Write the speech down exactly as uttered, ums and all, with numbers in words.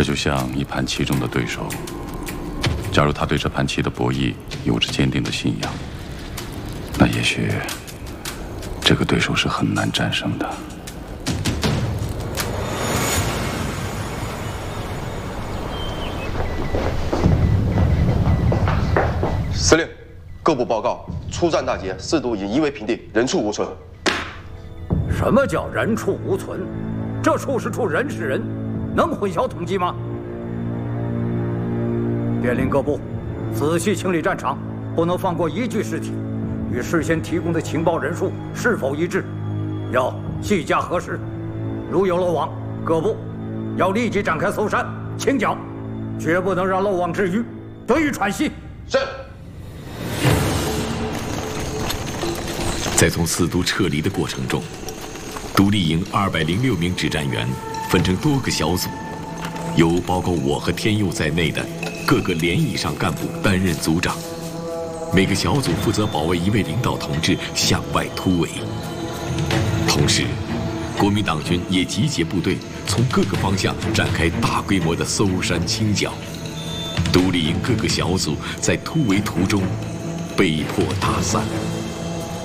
就像一盘棋中的对手，假如他对这盘棋的博弈有着坚定的信仰，那也许这个对手是很难战胜的。 司令，各部报告，出战大捷，四渡已夷为平地，人畜无存。 什么叫人畜无存？这处是处，人是人，能混淆统计吗？电令各部，仔细清理战场，不能放过一具尸体，与事先提供的情报人数是否一致，要细加核实。如有漏网，各部要立即展开搜山清剿，绝不能让漏网之鱼得以喘息。 是。 在从四都撤离的过程中，独立营二百零六名指战员分成多个小组，由包括我和天佑在内的各个连以上干部担任组长，每个小组负责保卫一位领导同志向外突围。同时，国民党军也集结部队，从各个方向展开大规模的搜山清剿。独立营各个小组在突围途中被迫打散。